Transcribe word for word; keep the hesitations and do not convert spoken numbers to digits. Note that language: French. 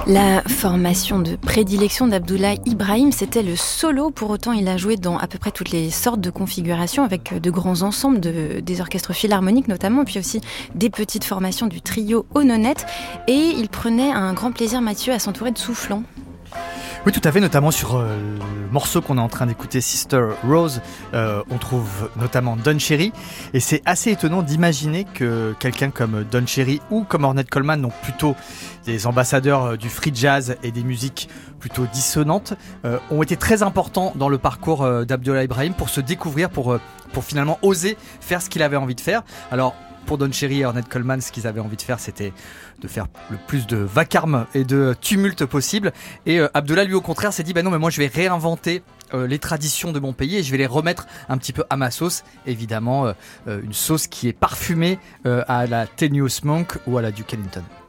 La formation de prédilection d'Abdoulaye Ibrahim, c'était le solo. Pour autant, il a joué dans à peu près toutes les sortes de configurations, avec de grands ensembles, de, des orchestres philharmoniques notamment, puis aussi des petites formations du trio Ononette. Et il prenait un grand plaisir, Mathieu, à s'entourer de soufflants. Oui, tout à fait, notamment sur euh, le morceau qu'on est en train d'écouter, Sister Rose, euh, on trouve notamment Don Cherry, et c'est assez étonnant d'imaginer que quelqu'un comme Don Cherry ou comme Ornette Coleman, donc plutôt des ambassadeurs du free jazz et des musiques plutôt dissonantes, euh, ont été très importants dans le parcours euh, d'Abdoulaye Ibrahim pour se découvrir, pour, euh, pour finalement oser faire ce qu'il avait envie de faire. Alors, pour Don Cherry et Ornette Coleman, ce qu'ils avaient envie de faire, c'était de faire le plus de vacarme et de tumulte possible. Et euh, Abdoulaye, lui, au contraire, s'est dit bah non, mais moi, je vais réinventer euh, les traditions de mon pays et je vais les remettre un petit peu à ma sauce. Évidemment, euh, euh, une sauce qui est parfumée euh, à la Thelonious Monk ou à la Duke Ellington.